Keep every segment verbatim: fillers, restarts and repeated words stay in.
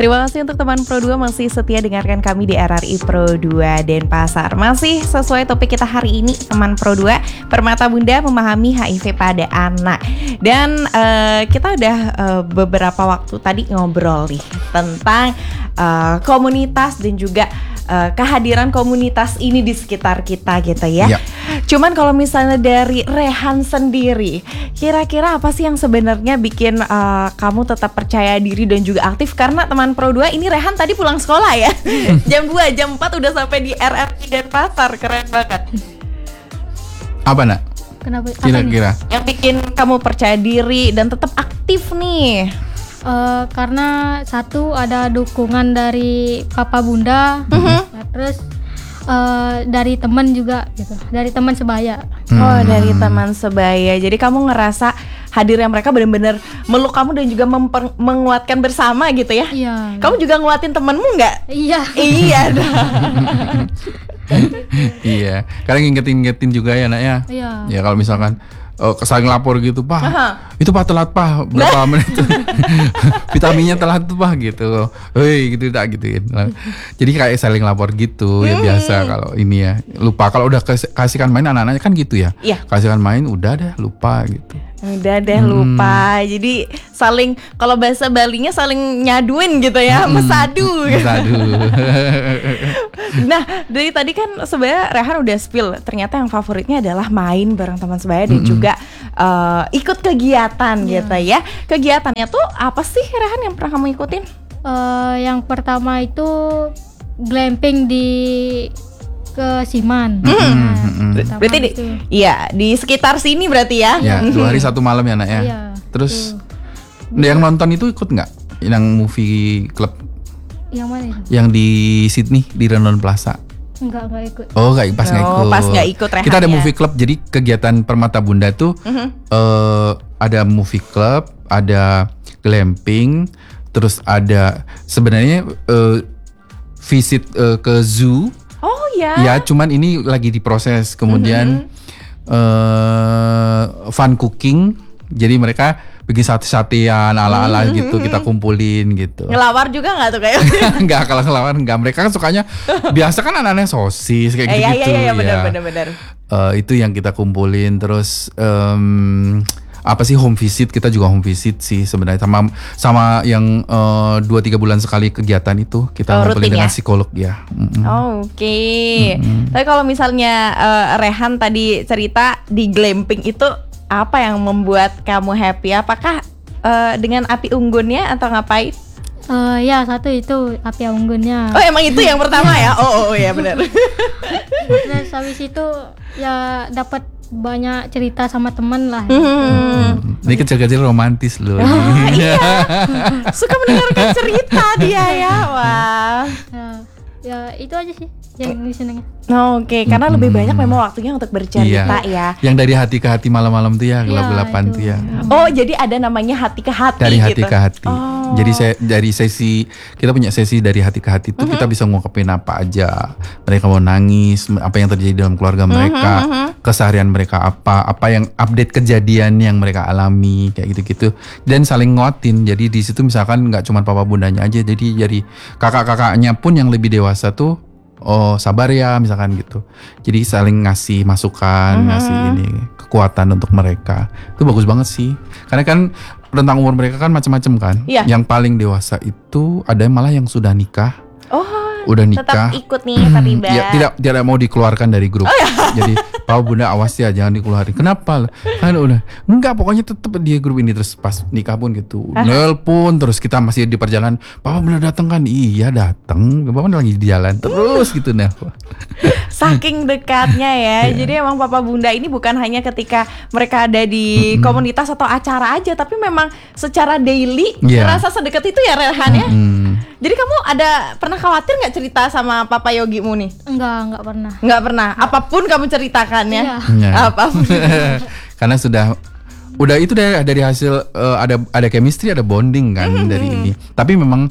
Terima kasih untuk teman Pro dua masih setia dengarkan kami di R R I Pro dua Denpasar. Masih sesuai topik kita hari ini, teman Pro dua, Permata Bunda memahami H I V pada anak. Dan uh, kita udah uh, beberapa waktu tadi ngobrol nih tentang uh, komunitas dan juga uh, kehadiran komunitas ini di sekitar kita gitu ya. Ya. Cuman kalau misalnya dari Rehan sendiri, kira-kira apa sih yang sebenarnya bikin uh, kamu tetap percaya diri dan juga aktif? Karena teman Pro dua ini Rehan tadi pulang sekolah ya. jam dua, jam empat udah sampai di R R I Denpasar. Keren banget. Apa nak? Kenapa? Kira-kira yang bikin kamu percaya diri dan tetap aktif nih? Uh, karena satu ada dukungan dari papa bunda, uh-huh. nah, terus uh, dari teman juga gitu, dari teman sebaya. Hmm. Oh, dari teman sebaya. Jadi kamu ngerasa hadirnya mereka benar-benar meluk kamu dan juga memper- menguatkan bersama gitu ya? Iya. Kamu juga nguatin temenmu nggak? Iya. Iya. Iya. Karena ngingetin-ngingetin juga ya nak ya. Iya. Ya kalau misalkan uh, saling lapor gitu, Pak, Aha. itu Pak telat Pak, berapa menit vitaminnya telat tuh Pak gitu, hei gitu tak gituin. Jadi kayak saling lapor gitu ya, biasa kalau ini ya, lupa kalau udah kasihkan main anak-anaknya kan gitu ya, iya. Kasihkan main udah deh lupa gitu. Udah deh lupa. Hmm. Jadi saling, kalau bahasa Balinya saling nyaduin gitu ya, hmm. mesadu. Mesadu. Nah, dari tadi kan sebenarnya Rehan udah spill, ternyata yang favoritnya adalah main bareng teman sebaya dan hmm. juga uh, ikut kegiatan yeah. gitu ya. Kegiatannya tuh apa sih Rehan yang pernah kamu ikutin? Uh, yang pertama itu glamping di ke Siman. Hmm. Nah, hmm. Berarti di, iya di sekitar sini berarti ya? Ya, dua hari satu malam ya nak ya. Iya, terus tuh. Yang nonton itu ikut nggak? Yang movie club? Yang mana itu? Yang di Sydney di Renon Plaza. Enggak, enggak ikut. Oh, enggak pas enggak oh, ikut. Pas enggak ikut Rehan. Kita ada movie club, jadi kegiatan Permata Bunda tuh uh-huh. uh, ada movie club, ada glamping, terus ada sebenarnya uh, visit uh, ke zoo. Oh ya. Ya, cuman ini lagi diproses. Kemudian uh-huh. uh, fun cooking. Jadi mereka bikin sate-satean ala-ala mm-hmm. gitu, kita kumpulin gitu. Ngelawar juga nggak tuh kayak? Nggak, kalau ngelawar nggak. Mereka kan sukanya, biasa kan anak-anak sosis kayak eh, gitu-gitu. Iya, iya, iya, benar-benar. Uh, itu yang kita kumpulin. Terus um, apa sih home visit? Kita juga home visit sih sebenarnya. Sama sama yang uh, dua tiga bulan sekali kegiatan itu kita oh, ngumpulin dengan ya? psikolog ya. Mm-hmm. Oh, Oke. Okay. Mm-hmm. Tapi kalau misalnya uh, Rehan tadi cerita di glamping itu, apa yang membuat kamu happy? Apakah uh, dengan api unggunnya atau ngapain? Uh, ya satu itu api unggunnya. Oh emang itu yang pertama ya? Oh, oh ya benar. Terus habis itu ya dapat banyak cerita sama teman lah. Hmm. Ini kecil-kecil romantis loh. Oh, iya. Suka mendengarkan cerita dia ya. Wah. Ya, ya itu aja sih yang disenangi. Oh, Oke, okay. Karena hmm. lebih banyak memang waktunya untuk bercerita iya. ya. Yang dari hati ke hati malam-malam tuh ya, gelap-gelapan ya, tuh ya. Oh, jadi ada namanya hati ke hati. Dari hati gitu. ke hati. Oh. Jadi saya dari sesi kita punya sesi dari hati ke hati itu uh-huh. kita bisa ngungkapin apa aja. Mereka mau nangis, apa yang terjadi dalam keluarga mereka, uh-huh. keseharian mereka apa, apa yang update kejadian yang mereka alami kayak gitu-gitu. Dan saling nguatin. Jadi di situ misalkan nggak cuma papa bundanya aja, jadi jadi kakak-kakaknya pun yang lebih dewasa tuh, oh sabar ya misalkan gitu. Jadi saling ngasih masukan, uh-huh. ngasih ini kekuatan untuk mereka. Itu bagus banget sih. Karena kan tentang umur mereka kan macam-macam kan. Iya. Yang paling dewasa itu ada malah yang sudah nikah. Oh. Udah nikah. Tetap ikut nih terlibat. Ya, tidak tidak mau dikeluarkan dari grup. Oh, ya. Jadi, Pak Bunda awas ya jangan dikeluarin. Kenapa? Kan udah enggak, pokoknya tetap di grup ini. Terus pas nikah pun gitu. Ah. Nelpon terus kita masih di perjalanan. Pak Bunda datang kan? Iya datang. Bapak lagi di jalan terus gitu nelpon. Saking dekatnya ya. Yeah. Jadi emang Papa Bunda ini bukan hanya ketika mereka ada di mm-hmm. komunitas atau acara aja, tapi memang secara daily yeah. ngerasa sedekat itu ya Rehan ya. Mm-hmm. Jadi kamu ada pernah khawatir nggak cerita sama Papa Yogimu nih? Enggak, enggak pernah. Enggak pernah. Apapun kamu ceritakan ya. Iya. Yeah. Apapun. Karena sudah udah itu dari dari hasil uh, ada ada chemistry, ada bonding kan mm-hmm. dari ini. Tapi memang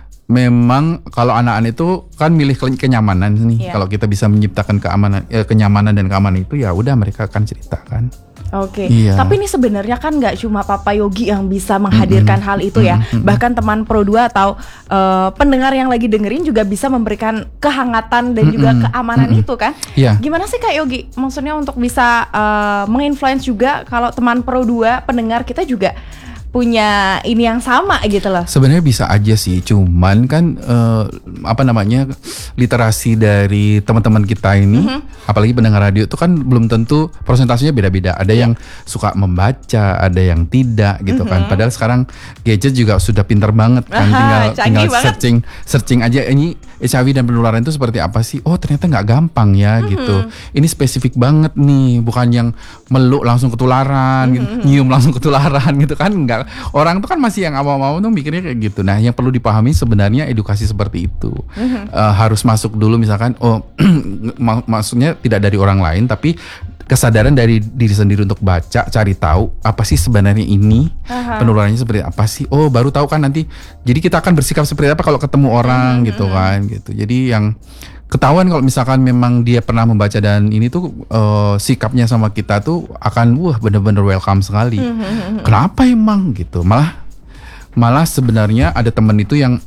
memang kalau anak-anak itu kan milih kenyamanan nih. Yeah. Kalau kita bisa menciptakan keamanan, eh, kenyamanan dan keamanan itu ya udah mereka akan ceritakan. Oke, Iya. tapi ini sebenarnya kan nggak cuma Papa Yogi yang bisa menghadirkan hal itu ya, bahkan teman Pro dua atau uh, pendengar yang lagi dengerin juga bisa memberikan kehangatan dan juga Mm-mm. keamanan Mm-mm. itu kan. Iya. Gimana sih Kak Yogi? Maksudnya untuk bisa uh, menginfluence juga kalau teman Pro dua pendengar kita juga punya ini yang sama gitu loh. Sebenarnya bisa aja sih, cuman kan eh, apa namanya literasi dari teman-teman kita ini, Mm-hmm. apalagi pendengar radio itu kan belum tentu persentasenya beda-beda. Ada yang suka membaca, ada yang tidak gitu kan. Padahal sekarang gadget juga sudah pinter banget kan, Aha, tinggal canggih tinggal banget. searching searching aja ini H I V dan penularan itu seperti apa sih? Oh ternyata nggak gampang ya gitu. Ini spesifik banget nih, bukan yang meluk langsung ketularan, gitu, nyium langsung ketularan gitu kan? Enggak. Orang tuh kan masih yang awam-awam tuh mikirnya kayak gitu. Nah yang perlu dipahami sebenarnya edukasi seperti itu Eh, harus masuk dulu misalkan. Oh mak- maksudnya tidak dari orang lain, tapi kesadaran dari diri sendiri untuk baca, cari tahu apa sih sebenarnya ini Aha. penularannya seperti apa sih. Oh baru tahu kan nanti. Jadi kita akan bersikap seperti apa kalau ketemu orang gitu kan gitu. Jadi yang ketahuan kalau misalkan memang dia pernah membaca dan ini tuh eh, sikapnya sama kita tuh akan wah bener-bener welcome sekali. Kenapa emang gitu? Malah malah sebenarnya ada temen itu yang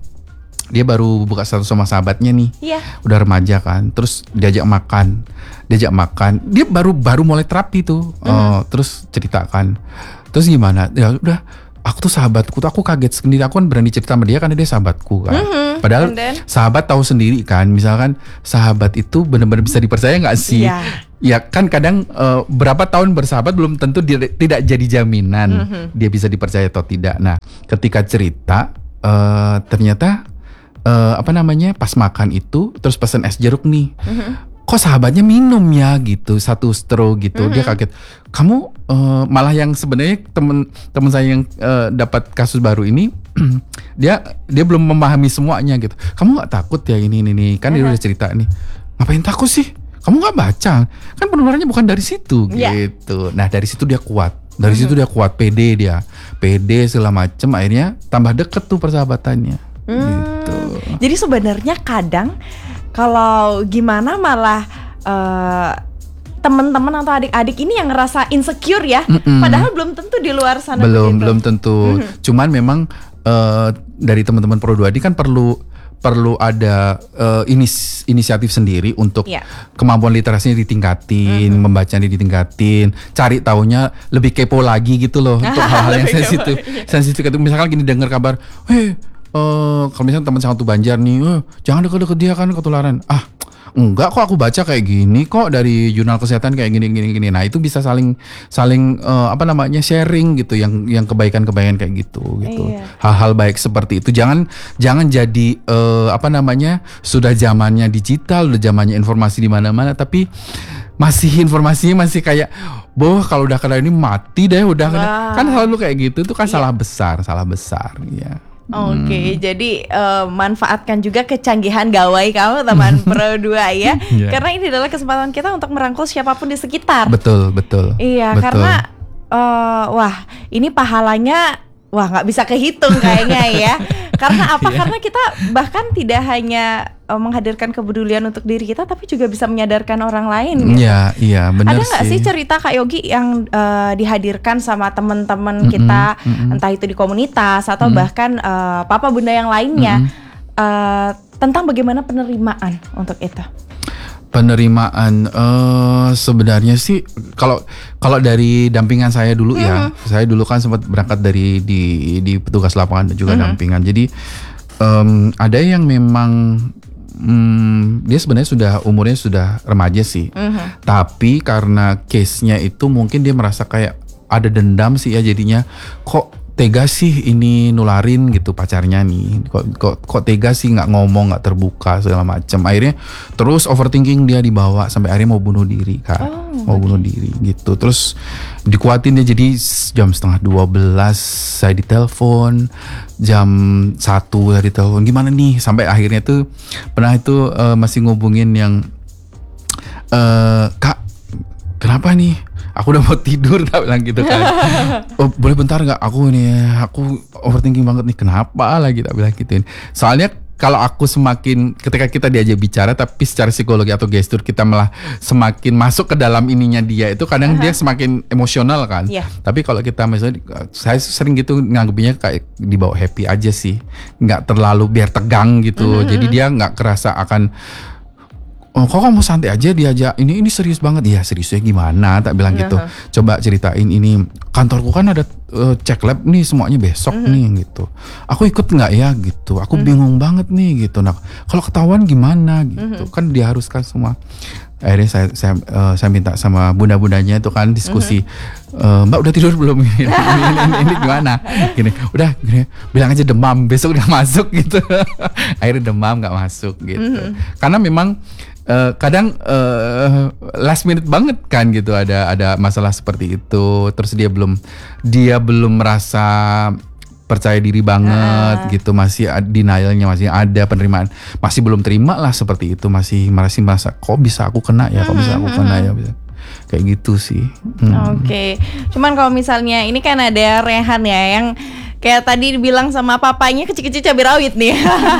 dia baru buka status sama sahabatnya nih. Iya. Udah remaja kan, terus diajak makan, diajak makan, dia baru baru mulai terapi tuh, Eh, terus ceritakan, terus gimana? Ya udah, aku tuh sahabatku tuh aku kaget sendiri, aku kan berani cerita sama dia karena dia sahabatku kan. Padahal And then? sahabat tahu sendiri kan, misalkan sahabat itu benar-benar bisa dipercaya nggak sih? Iya. Ya kan kadang eh, berapa tahun bersahabat belum tentu dia, tidak jadi jaminan dia bisa dipercaya atau tidak. Nah, ketika cerita eh, ternyata eh, apa namanya pas makan itu terus pesen es jeruk nih. Kok sahabatnya minum ya gitu satu straw gitu. Dia kaget. Kamu eh, malah yang sebenarnya temen temen saya yang eh, dapat kasus baru ini dia dia belum memahami semuanya gitu. Kamu nggak takut ya ini ini nih kan dia udah cerita nih. Ngapain takut sih? Kamu nggak baca? Kan penularannya bukan dari situ Iya. gitu. Nah dari situ dia kuat. Dari situ dia kuat, pede dia, pede segala macem. Akhirnya tambah deket tuh persahabatannya. Gitu. Jadi sebenarnya kadang kalau gimana malah eh, teman-teman atau adik-adik ini yang ngerasa insecure ya, Mm-mm. padahal belum tentu di luar sana belum begitu. belum tentu. Cuman memang eh, dari teman-teman Pro dua D kan perlu perlu ada eh, inis, inisiatif sendiri untuk Iya. kemampuan literasinya ditingkatin, membacanya ditingkatin, cari taunya lebih kepo lagi gitu loh untuk hal-hal yang Lebih kepo, sensitif. Sensitif itu misalkan gini dengar kabar, "Hei, eh kalau misalnya teman satu Banjar nih, eh, jangan deket-deket dia kan ketularan." Ah, enggak kok aku baca kayak gini kok dari jurnal kesehatan kayak gini gini gini. Nah, itu bisa saling saling eh, apa namanya sharing gitu yang yang kebaikan-kebaikan kayak gitu gitu. Iya. Hal-hal baik seperti itu. Jangan jangan jadi eh, apa namanya? Sudah zamannya digital, udah zamannya informasi di mana-mana tapi masih informasinya masih kayak boh kalau udah kena ini mati deh udah kena. Wah. Kan selalu kayak gitu itu kan salah besar, salah besar ya. Oke, jadi eh, manfaatkan juga kecanggihan gawai kamu teman Pro dua ya. Iya. Karena ini adalah kesempatan kita untuk merangkul siapapun di sekitar. Betul, betul. Iya, betul. karena eh, wah, ini pahalanya wah nggak bisa kehitung kayaknya ya. Karena apa? Karena kita bahkan tidak hanya eh, menghadirkan kepedulian untuk diri kita, tapi juga bisa menyadarkan orang lain. Gitu. Iya, iya, benar Ada nggak sih sih. cerita Kak Yogi yang eh, dihadirkan sama teman-teman Mm-mm, kita, mm-mm. entah itu di komunitas atau bahkan eh, papa bunda yang lainnya, eh, tentang bagaimana penerimaan untuk itu? Penerimaan eh sebenarnya sih kalau kalau dari dampingan saya dulu ya, saya dulu kan sempat berangkat dari di di petugas lapangan dan juga dampingan. Jadi em, ada yang memang hmm, dia sebenarnya sudah umurnya sudah remaja sih, tapi karena case-nya itu mungkin dia merasa kayak ada dendam sih ya jadinya kok tega sih ini nularin gitu pacarnya nih kok kok kok tega sih nggak ngomong nggak terbuka segala macam akhirnya terus overthinking dia dibawa sampai akhirnya mau bunuh diri kan Oh, mau bunuh diri gitu terus dikuatin dia jadi jam setengah dua belas saya ditelepon jam satu saya ditelepon gimana nih sampai akhirnya tuh pernah itu eh, masih ngubungin yang eh kak kenapa nih aku udah mau tidur tak bilang gitu kan. Oh, boleh bentar nggak aku ini aku overthinking banget nih kenapa lagi tak bilang gituin. Soalnya kalau aku semakin ketika kita diajak bicara tapi secara psikologi atau gestur kita malah semakin masuk ke dalam ininya dia itu kadang uh-huh. dia semakin emosional kan. Yeah. Tapi kalau kita misalnya saya sering gitu nganggapnya kayak dibawa happy aja sih, nggak terlalu biar tegang gitu. Uh-huh. Jadi dia nggak kerasa akan oh kok kamu santai aja diajak ini ini serius banget ya seriusnya gimana tak bilang gitu. Uh-huh. Coba ceritain ini kantorku kan ada uh, cek lab nih semuanya besok uh-huh. nih gitu. Aku ikut nggak ya gitu. Aku uh-huh. bingung banget nih gitu. Nah kalau ketahuan gimana gitu uh-huh. kan diharuskan semua. Akhirnya saya saya, uh, saya minta sama bunda-bundanya itu kan diskusi. Uh-huh. e, Mbak udah tidur belum ini, ini, ini, ini gimana? Gini, udah gini, bilang aja demam besok udah masuk gitu. Akhirnya demam nggak masuk gitu. Uh-huh. Karena memang Uh, kadang uh, last minute banget kan gitu ada ada masalah seperti itu terus dia belum dia belum merasa percaya diri banget uh. gitu masih denialnya masih ada penerimaan masih belum terima lah seperti itu masih masih merasa kok bisa aku kena ya kok bisa aku kena ya bisa. Kayak gitu sih. Hmm. Oke, okay. Cuman kalau misalnya ini kan ada Rehan ya yang kayak tadi dibilang sama papanya kecil-kecil cabai rawit nih.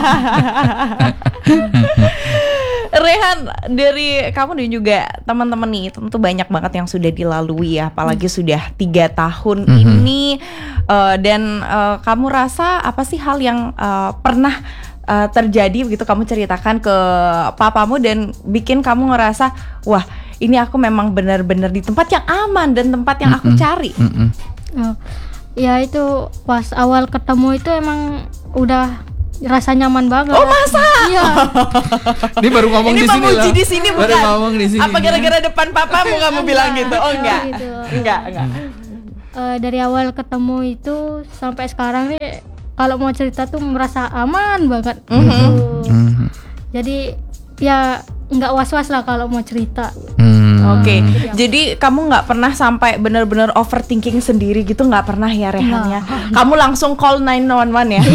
Rehan, dari kamu dan juga teman-teman nih tentu banyak banget yang sudah dilalui ya, apalagi hmm. sudah tiga tahun mm-hmm. ini uh, dan uh, kamu rasa apa sih hal yang uh, pernah uh, terjadi begitu kamu ceritakan ke papamu dan bikin kamu ngerasa wah ini aku memang benar-benar di tempat yang aman dan tempat yang mm-hmm. aku cari. Mm-hmm. Oh, ya itu pas awal ketemu itu emang udah rasa nyaman banget. Oh masa? Iya. Ini baru ngomong di sini lah. Ini di sini bukan? Baru ngomong di sini. Apa gara-gara depan papamu kamu bilang gitu? Oh enggak. Gitu. Enggak, enggak. Uh, dari awal ketemu itu sampai sekarang nih kalau mau cerita tuh merasa aman banget. Mm-hmm. Gitu. Mm-hmm. Jadi ya nggak was-was lah kalau mau cerita. Hmm. Oke, okay. Jadi kamu nggak pernah sampai benar-benar overthinking sendiri gitu, nggak pernah ya Rehan ya? Kamu langsung call nine one one ya?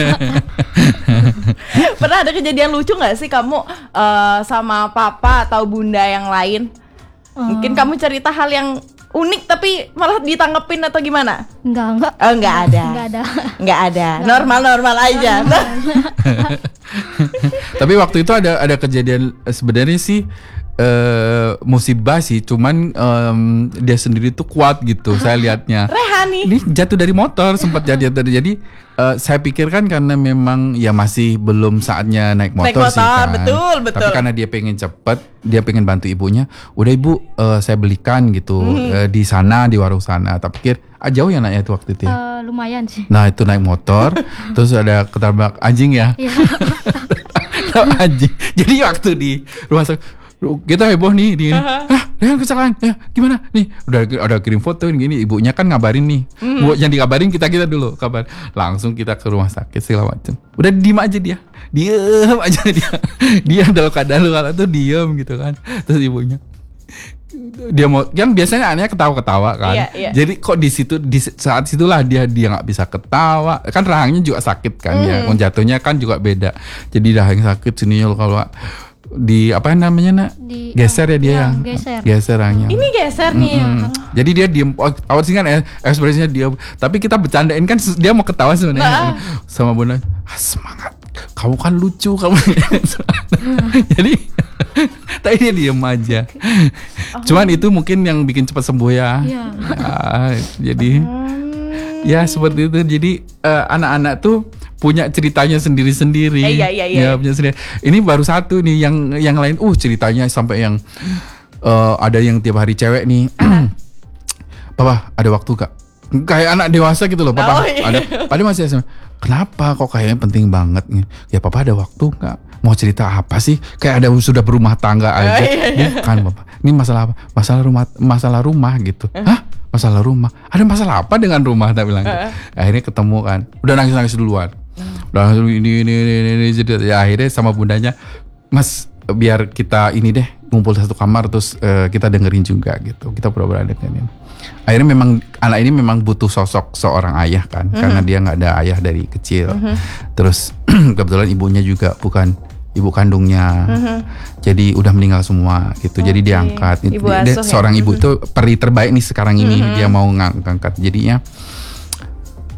Pernah ada kejadian lucu nggak sih kamu uh, sama papa atau bunda yang lain? Hmm. Mungkin kamu cerita hal yang unik tapi malah ditanggepin atau gimana? Enggak, enggak. Oh, enggak ada. Enggak ada. Enggak ada. Normal-normal aja. Tapi waktu itu ada ada kejadian sebenarnya sih Uh, musibah sih, cuman um, dia sendiri tuh kuat gitu. Saya lihatnya. Rehani. Ini jatuh dari motor, sempat jadi dari. Jadi uh, saya pikirkan karena memang ya masih belum saatnya naik motor, naik motor sih kan. Betul, betul. Tapi karena dia pengen cepet, dia pengen bantu ibunya. Udah ibu, uh, saya belikan gitu hmm. uh, di sana di warung sana. Tak pikir, ah, jauh ya naiknya itu waktu itu ya. Uh, lumayan sih. Nah itu naik motor, terus ada ketabrak anjing ya. Anjing. Jadi waktu di rumah sakit kita heboh nih di uh-huh. ah Rehan kecelakaan ya gimana nih udah ada kirim foto gini ibunya kan ngabarin nih mm. Bu, yang dikabarin kita kita dulu kabar langsung kita ke rumah sakit segala macam udah diem aja dia diem aja dia dia dalam keadaan lu kalau tuh diem gitu kan terus ibunya dia mau kan biasanya anaknya ketawa-ketawa kan yeah, yeah. Jadi kok di situ di saat situlah dia dia nggak bisa ketawa kan rahangnya juga sakit kan mm. ya jatuhnya kan juga beda jadi rahangnya sakit sini kalau di apa namanya nak di, geser ya dia ya, yang geser geserannya ini geser nih mm-hmm. ya. Jadi dia diem awal sih kan ekspresinya dia tapi kita bercandain kan dia mau ketawa sebenarnya nah. Sama bunda ah, semangat kamu kan lucu kamu jadi tapi dia diem aja oh. Cuman itu mungkin yang bikin cepat sembuh ya, ya. Nah, jadi hmm. ya seperti itu jadi uh, anak-anak tuh punya ceritanya sendiri-sendiri. Eh, iya, iya, iya. Ya, punya sendiri. Ini baru satu nih yang yang lain uh ceritanya sampai yang uh, ada yang tiap hari cewek nih. Papa, ada waktu gak? Kayak anak dewasa gitu loh, Papa. Oh, iya. Ada padahal masih S M P. Kenapa kok kayaknya penting banget nih? Ya Papa ada waktu gak? Mau cerita apa sih? Kayak ada sudah berumah tangga aja. Oh, iya, iya. Bukan, Papa. Ini masalah apa? Masalah rumah masalah rumah gitu. Uh. Hah? Masalah rumah? Ada masalah apa dengan rumah? Tak bilang. Uh. Akhirnya ketemu kan. Udah nangis-nangis duluan. Udah ini ini ini ini jadi ya akhirnya sama bundanya Mas biar kita ini deh ngumpul satu kamar terus uh, kita dengerin juga gitu kita pura-pura dengerin akhirnya memang anak ini memang butuh sosok seorang ayah kan mm-hmm. karena dia nggak ada ayah dari kecil mm-hmm. terus kebetulan ibunya juga bukan ibu kandungnya mm-hmm. jadi udah meninggal semua gitu okay. Jadi diangkat ibu dia, asuh, seorang ya? Ibu itu peri terbaik nih sekarang ini mm-hmm. dia mau ngangkat jadinya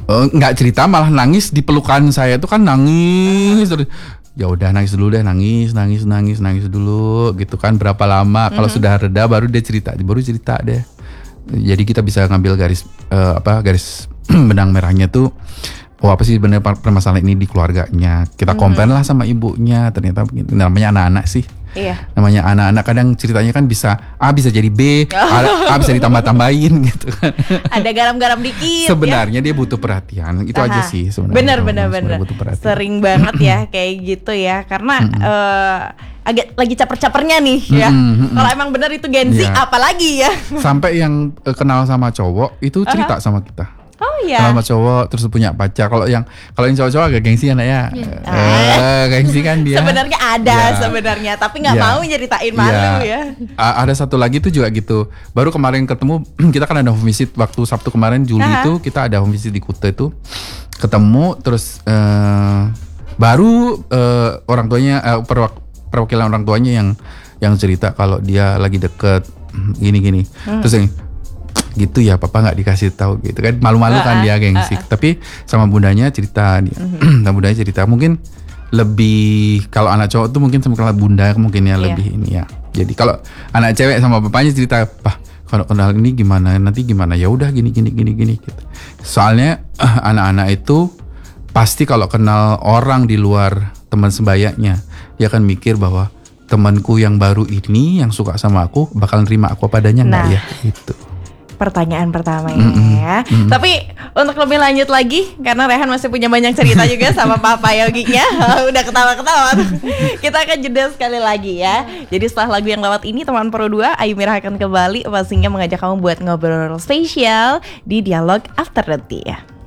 uh, nggak cerita malah nangis di pelukan saya tuh kan nangis terus. Ya udah nangis dulu deh, nangis, nangis, nangis, nangis dulu gitu kan berapa lama. Kalau mm-hmm. sudah reda baru dia cerita, baru cerita deh. Jadi kita bisa ngambil garis uh, apa garis benang merahnya tuh. Oh apa sih benar permasalahan ini di keluarganya. Kita mm-hmm. compare lah sama ibunya. Ternyata namanya anak-anak sih. Iya. Namanya anak-anak kadang ceritanya kan bisa A bisa jadi B, oh. A, A bisa ditambah-tambahin gitu kan. Ada garam-garam dikit. Sebenarnya ya? Dia butuh perhatian. Itu Aha. aja sih sebenarnya. Benar-benar benar. Sering banget ya kayak gitu ya. Karena mm-hmm. uh, agak lagi caper-capernya nih ya. Mm-hmm. Kalau emang benar itu Gen Z, yeah. apalagi ya. Sampai yang uh, kenal sama cowok itu cerita uh-huh. sama kita. Oh iya. Kalau sama cowok terus punya pacar. Kalau yang kalau yang cowok-cowok agak gengsi kan ya. Yeah. Uh, gengsi kan dia. Sebenarnya ada yeah. sebenarnya, tapi nggak yeah. mau nyeritain malu yeah. ya. Uh, ada satu lagi tuh juga gitu. Baru kemarin ketemu kita kan ada home visit waktu Sabtu kemarin Juli uh-huh. itu kita ada home visit di Kuta itu. Ketemu terus uh, baru uh, orang tuanya uh, perwak- perwakilan orang tuanya yang yang cerita kalau dia lagi deket gini-gini. Hmm. Terus yang gitu ya papa nggak dikasih tahu gitu kan malu-malu uh, kan dia gengsi uh, uh. tapi sama bundanya cerita dia uh-huh. sama bundanya cerita mungkin lebih kalau anak cowok tuh mungkin sama kalau bunda mungkin ya yeah. lebih ini ya jadi kalau anak cewek sama bapaknya cerita pah kalau kenal ini gimana nanti gimana ya udah gini gini gini gini gitu soalnya uh, anak-anak itu pasti kalau kenal orang di luar teman sebayanya dia akan mikir bahwa temanku yang baru ini yang suka sama aku bakal nerima aku padanya nggak nah. ya gitu. Pertanyaan pertamanya mm-hmm. ya. Mm-hmm. Tapi untuk lebih lanjut lagi karena Rehan masih punya banyak cerita juga sama Papa Yoginya. Udah ketawa-ketawa. Kita akan jeda sekali lagi ya. Jadi setelah lagu yang lewat ini teman Pro dua Ayu Mira akan kembali pastinya mengajak kamu buat ngobrol spesial di Dialog After the Tea.